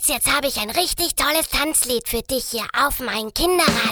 Schatz, jetzt habe ich ein richtig tolles Tanzlied für dich hier auf mein Kinderradio.